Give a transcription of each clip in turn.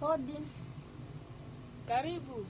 Hodi. Karibu.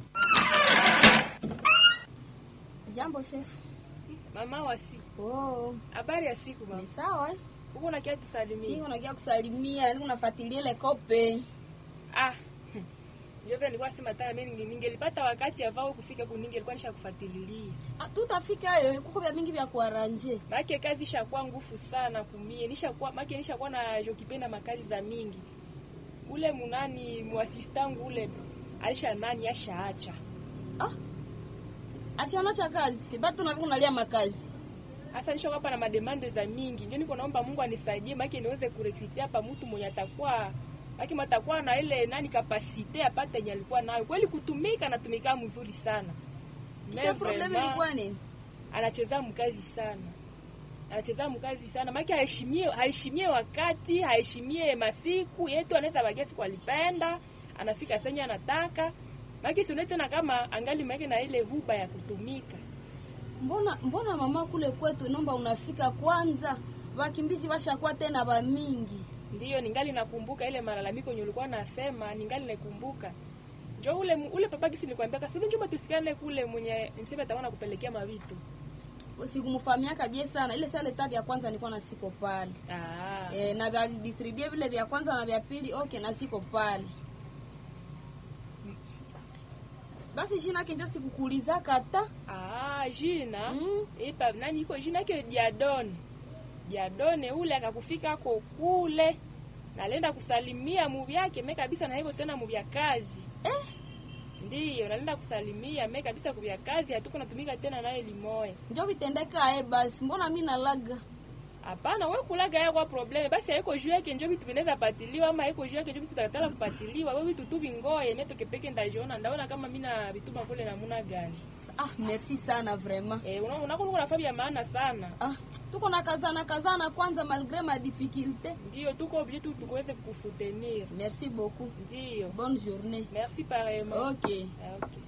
Jambo chef. Mama wasi. Oh. Habari ya siku mama. Ni sawa. Uko na kiatu tusalimia. Niko nakia kusalimia, niko nafuatilia ile kope. Ah. Ndio nilikuwa sema tayari mimi ningelipata wakati avao kufika kuningelikuwa nishakufuatilia. Ah, tutafika hiyo kuko vya mingi vya kuaranje. Maana kazi ishakuwa ngufu sana kumie. Nishakuwa na jokipenda makazi za mingi. Ule munani muasistangu ule alisha nani ashaacha. Ah. Achana cha kazi. Kibatu na viko nalia makazi. Hasa nisho hapa na mademande za mingi. Ndio niko naomba Mungu anisaidie maki niweze kurekrutia hapa mtu mwenye atakuwa maki matakuwa na ile nani kapasite apate yenye alikuwa nayo. Kweli kutumika na tumika mzuri sana. Kisha problem ilikuwa nini? Anacheza mkazi sana. Anacheza mkazi sana. Maki haishimie wakati, haishimie masiku yetu, anaweza bagesi kwa alipenda, anafika senya anataka. Maki sio tena kama angali maki na ile huba ya kutumika. Mbona mama kule kwetu nomba unafika kwanza, wakimbizi washakuwa tena ba mingi. Ndiyo ningali nakumbuka ile malalamiko nilikuwa nasema, ningali nakumbuka. Jo ule papa kisi nilikwambia kasi njoo tufikane kule mwenye niseme ataona kupelekea mavitu. Sikumfahamia kabisa sana. Ile sale tabia ya kwanza nilikuwa na siko pale. Ah. Na vya distribute vile vya kwanza na vya pili okay na siko pale. Basi jina yake ndio sikukuuliza kata. Jina. Ipa nani iko jina yake Diadone. Diadone ule akakufika ako kule. Nalenda kusalimia muvi yake mimi kabisa na hivyo tena muvi ya kazi. Ndiyo, nalenda kusalimia mimi kabisa kuvya kazi hatuko natumika tena naye limoe. Ndio vitendeka basi. Mbona mimi nalaga? Hapana, wewe kulaga yako problem. Basi haiko juu yake njoo vitu vinaweza patiliwa ama haiko juu yake njoo vitu tutakatala kupatiliwa. Wewe vitu tu vingoe mimi peke ndajiona ndaona kama mimi na vituma kule namuna gani. Merci sana vraiment. Unakuwa na fabia maana sana. Tuko na kazana kwanza malgré ma difficulté. Ndio tuko obligé tuweze kukusoutenir. Merci beaucoup. Ndio. Bonne journée. Merci pareillement. OK. OK.